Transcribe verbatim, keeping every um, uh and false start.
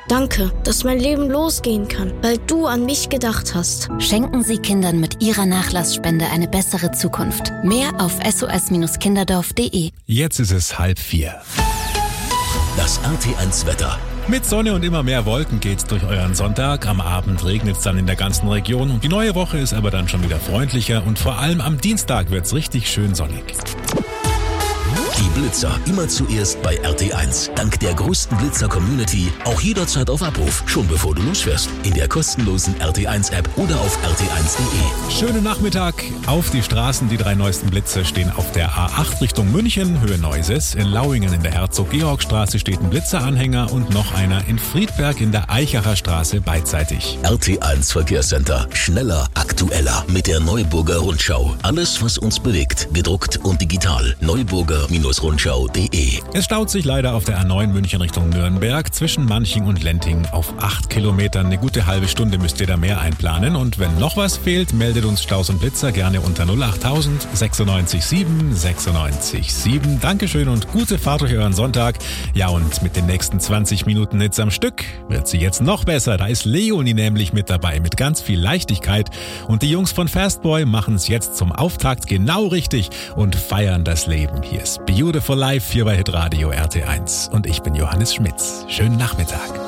Danke, dass mein Leben losgehen kann, weil du an mich gedacht hast. Schenken Sie Kindern mit Ihrer Nachlassspende eine bessere Zukunft. Mehr auf s o s kinderdorf punkt d e. Jetzt ist es halb vier. Das R T eins Wetter. Mit Sonne und immer mehr Wolken geht's durch euren Sonntag. Am Abend regnet's dann in der ganzen Region und die neue Woche ist aber dann schon wieder freundlicher und vor allem am Dienstag wird's richtig schön sonnig. Die Blitzer immer zuerst bei R T eins. Dank der größten Blitzer-Community auch jederzeit auf Abruf, schon bevor du losfährst. In der kostenlosen R T eins App oder auf r t eins punkt d e. Schönen Nachmittag auf die Straßen. Die drei neuesten Blitze stehen auf der A acht Richtung München, Höhe Neuses. In Lauingen in der Herzog-Georg-Straße steht ein Blitzeranhänger und noch einer in Friedberg in der Eichacher Straße beidseitig. R T eins Verkehrscenter. Schneller, aktueller mit der Neuburger Rundschau. Alles, was uns bewegt, gedruckt und digital. Neuburger Rundschau punkt d e. Es staut sich leider auf der A neun München Richtung Nürnberg zwischen Manching und Lenting auf acht Kilometern. Eine gute halbe Stunde müsst ihr da mehr einplanen. Und wenn noch was fehlt, meldet uns Staus und Blitzer gerne unter null acht tausend sechsundneunzig sieben sechsundneunzig sieben. Dankeschön und gute Fahrt durch euren Sonntag. Ja, und mit den nächsten zwanzig Minuten Hits am Stück wird sie jetzt noch besser. Da ist Leonie nämlich mit dabei mit ganz viel Leichtigkeit. Und die Jungs von Fastboy machen es jetzt zum Auftakt genau richtig und feiern das Leben. Hier ist Beautiful Life hier bei Hitradio R T eins und ich bin Johannes Schmitz. Schönen Nachmittag.